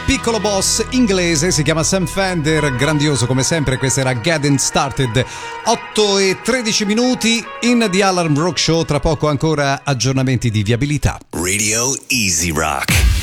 piccolo boss inglese, si chiama Sam Fender, grandioso come sempre. Questa era Getting Started. 8:13 in The Alarm Rock Show, tra poco ancora aggiornamenti di viabilità. Radio Easy Rock.